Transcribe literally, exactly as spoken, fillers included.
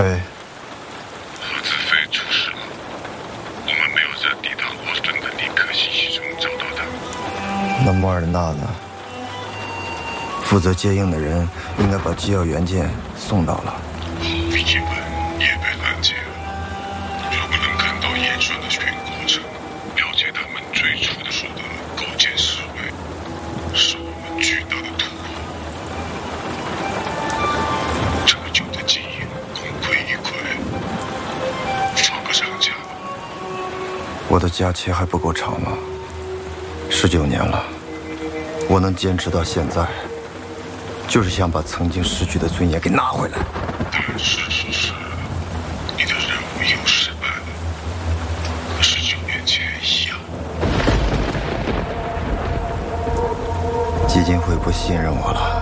喂， 核子飞出事了，我们没有在抵达沃斯顿的尼克信息中找到他。 那莫尔纳呢？负责接应的人应该把机要元件送到了。 毫无疑问也被拦截了。如果能看到演算的全过程，了解他们最初的所得构建思维，是我们巨大的突破。这么久的经营功亏一篑，放个长假吧。 我的假期还不够长吗？十九年了，我能坚持到现在，就是想把曾经失去的尊严给拿回来。 但事实是，你的任务又失败了，和十九年前一样。 基金会不信任我了。